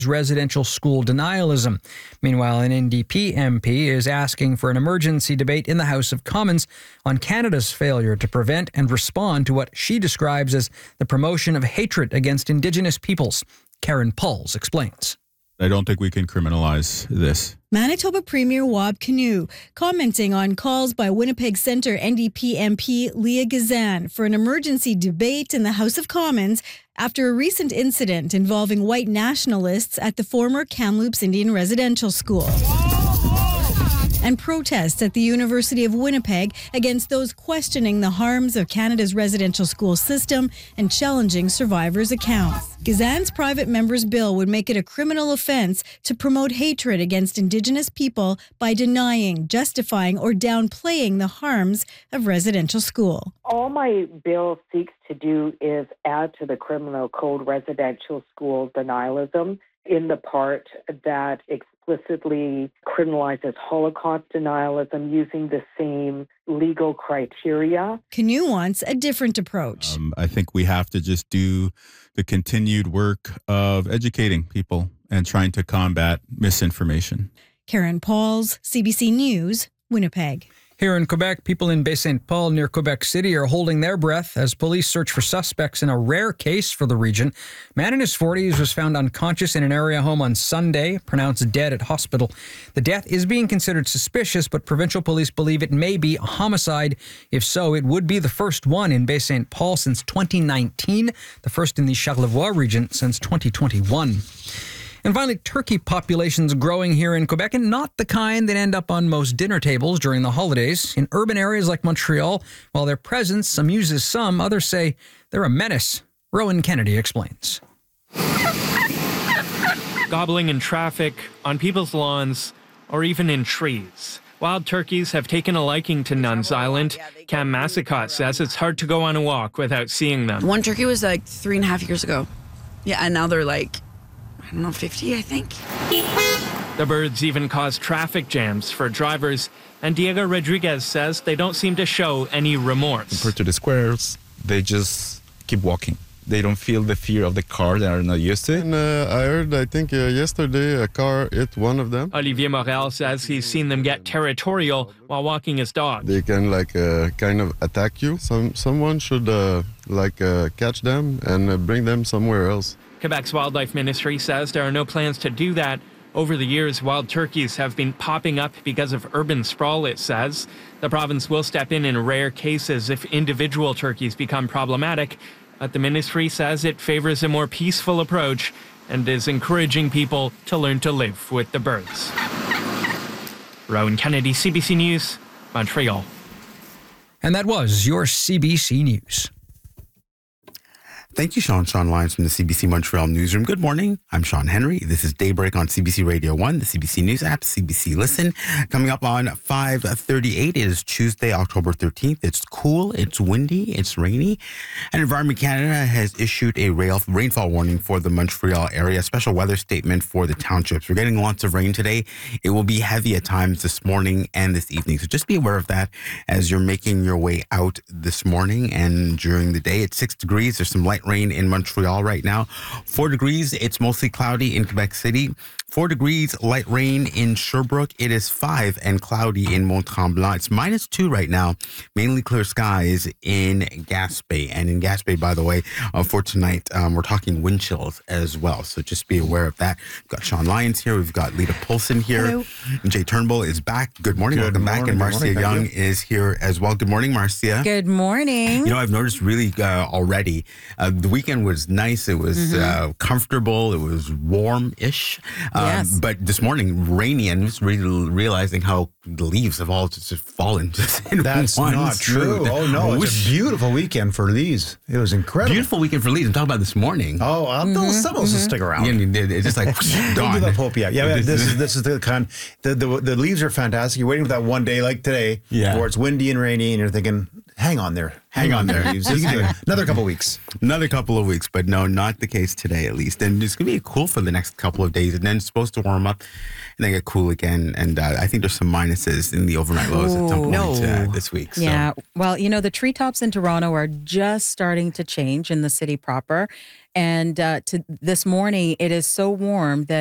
residential school denialism. Meanwhile, an NDP MP is asking for an emergency debate in the House of Commons on Canada's failure to prevent and respond to what she describes as the promotion of hatred against Indigenous peoples. Karen Pauls explains. I don't think we can criminalize this. Manitoba Premier Wab Kinew commenting on calls by Winnipeg Centre NDP MP Leah Gazan for an emergency debate in the House of Commons after a recent incident involving white nationalists at the former Kamloops Indian Residential School. And protests at the University of Winnipeg against those questioning the harms of Canada's residential school system and challenging survivors' accounts. Gazan's private member's bill would make it a criminal offence to promote hatred against Indigenous people by denying, justifying, or downplaying the harms of residential school. All my bill seeks to do is add to the criminal code residential school denialism in the part that explicitly criminalizes Holocaust denialism using the same legal criteria. Kinew wants a different approach. I think we have to just do the continued work of educating people and trying to combat misinformation. Karen Pauls, CBC News, Winnipeg. Here in Quebec, people in Baie-Saint-Paul near Quebec City are holding their breath as police search for suspects in a rare case for the region. Man in his 40s was found unconscious in an area home on Sunday, pronounced dead at hospital. The death is being considered suspicious, but provincial police believe it may be a homicide. If so, it would be the first one in Baie-Saint-Paul since 2019, the first in the Charlevoix region since 2021. And finally, turkey populations growing here in Quebec, and not the kind that end up on most dinner tables during the holidays. In urban areas like Montreal, while their presence amuses some, others say they're a menace. Rowan Kennedy explains. Gobbling in traffic, on people's lawns, or even in trees. Wild turkeys have taken a liking to Nuns Island. Cam Massicott says it's hard to go on a walk without seeing them. One turkey was like 3.5 years ago. Yeah, and now they're like, I don't know, 50, I think. The birds even cause traffic jams for drivers, and Diego Rodriguez says they don't seem to show any remorse. Compared to the squirrels, they just keep walking. They don't feel the fear of the car. They are not used to it. And I heard, yesterday, a car hit one of them. Olivier Morel says he's seen them get territorial while walking his dog. They can kind of attack you. Someone should catch them and bring them somewhere else. Quebec's Wildlife Ministry says there are no plans to do that. Over the years, wild turkeys have been popping up because of urban sprawl, it says. The province will step in rare cases if individual turkeys become problematic, but the ministry says it favors a more peaceful approach and is encouraging people to learn to live with the birds. Rowan Kennedy, CBC News, Montreal. And that was your CBC News. Thank you, Sean Lyons from the CBC Montreal Newsroom. Good morning. I'm Sean Henry. This is Daybreak on CBC Radio 1, the CBC News app, CBC Listen. Coming up on 5:38, it is Tuesday, October 13th. It's cool, it's windy, it's rainy. And Environment Canada has issued a rainfall warning for the Montreal area, a special weather statement for the townships. We're getting lots of rain today. It will be heavy at times this morning and this evening. So just be aware of that as you're making your way out this morning and during the day. It's 6 degrees. There's some light rain in Montreal right now. 4 degrees, it's mostly cloudy in Quebec City. 4 degrees, light rain in Sherbrooke. It is 5 and cloudy in Mont-Tremblant. It's -2 right now. Mainly clear skies in Gaspé. And in Gaspé, by the way, for tonight, we're talking wind chills as well. So just be aware of that. We've got Sean Lyons here. We've got Lita Polson here. Hello. Jay Turnbull is back. Good morning. Welcome back. And Marcia Young is here as well. Good morning, Marcia. Good morning. You know, I've noticed really already, the weekend was nice. It was comfortable. It was warm-ish. Yes. But this morning, rainy, and just realizing how the leaves have all just fallen. That's not true. Oh, no. It was a beautiful weekend for leaves. It was incredible. Beautiful weekend for leaves. I'm talking about this morning. Oh, some will stick around. Yeah, it's just like Don't gone. give up hope yet. Yeah, this is the kind. The leaves are fantastic. You're waiting for that one day like today where it's windy and rainy, and you're thinking, hang on there. Hang on there. Another couple of weeks. Another couple of weeks, but no, not the case today at least. And it's going to be cool for the next couple of days, and then it's supposed to warm up and then get cool again. And I think there's some minuses in the overnight lows at some point this week. So. Yeah. Well, you know, the treetops in Toronto are just starting to change in the city proper. And to this morning, it is so warm that